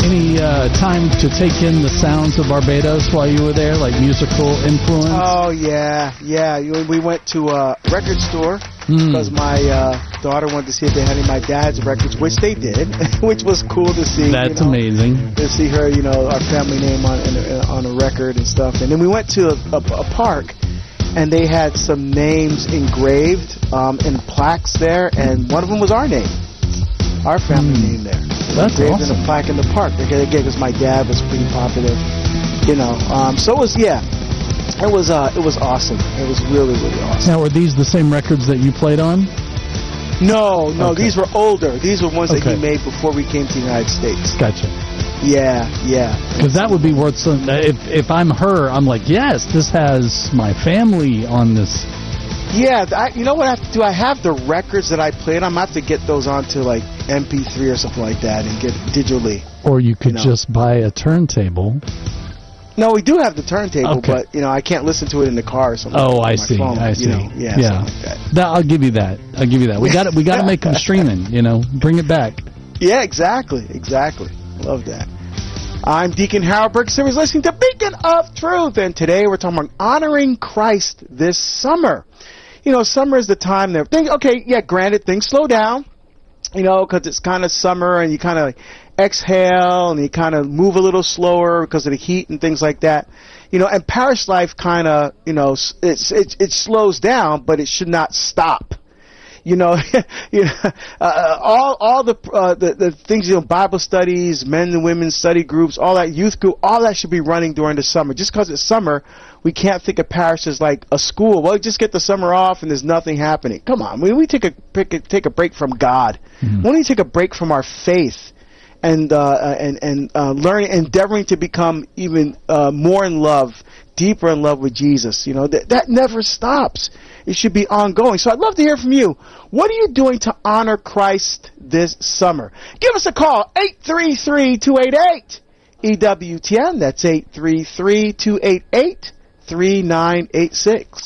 any time to take in the sounds of Barbados while you were there, like musical influence? Oh, yeah. We went to a record store because my daughter wanted to see if they had any of my dad's records, which they did, which was cool to see. That's amazing. To see her, our family name on a record and stuff. And then we went to a park, and they had some names engraved in plaques there, and one of them was our name, our family name there. That's engraved awesome. in a plaque in the park. Again, because my dad was pretty popular, So it was, it was awesome. It was really, really awesome. Now, were these the same records that you played on? No, Okay. these were older. These were ones that Okay. he made before we came to the United States. Gotcha. Yeah. Because that would be worth some. If I'm her, I'm like, yes, this has my family on this. Yeah, you know what I have to do? I have the records that I played on. I have to get those onto like MP3 or something like that and get it digitally. Or you could just buy a turntable. No, we do have the turntable, Okay. but I can't listen to it in the car or something. Oh, on I my see. phone, I see. something like that. I'll give you that. We got to make them streaming. Bring it back. Yeah, exactly. Love that. I'm Deacon Harold Burke. You're listening to Beacon of Truth, and today we're talking about honoring Christ this summer. Summer is the time that granted, things slow down, because it's kind of summer and you kind of exhale and you kind of move a little slower because of the heat and things like that. And parish life kind of, it slows down, but it should not stop. All the things, Bible studies, men and women study groups, all that youth group, all that should be running during the summer. Just because it's summer, we can't think of parish as like a school. Well, just get the summer off and there's nothing happening. Come on, we take a break from God. Mm-hmm. We need to take a break from our faith and learning, endeavoring to become even more in love, deeper in love with Jesus. That never stops. It should be ongoing. So I'd love to hear from you. What are you doing to honor Christ this summer? Give us a call, 833-288-EWTN. That's 833-288-3986.